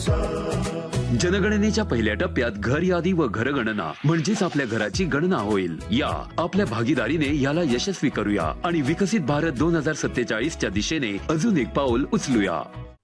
जनगणनेच्या पहिल्या टप्प्यात घर यादी व घरगणना म्हणजेच आपल्या घराची गणना होईल। या आपल्या भागीदारीने याला यशस्वी करूया आणि विकसित भारत 2047 च्या दिशेने अजून एक पाऊल उचलूया।